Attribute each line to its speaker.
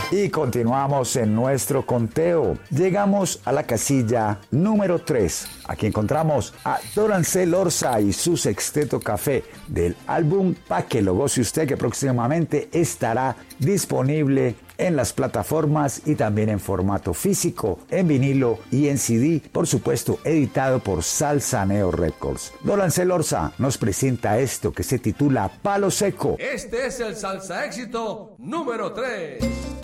Speaker 1: Y continuamos en nuestro conteo. Llegamos a la casilla número 3. Aquí encontramos a Dorancel Orza y su Sexteto Café del álbum Pa' que lo goce usted, que próximamente estará disponible en las plataformas y también en formato físico, en vinilo y en CD, por supuesto editado por Salsaneo Records. Dorancel Orza nos presenta esto que se titula Palo Seco.
Speaker 2: Este es el salsa éxito número 3.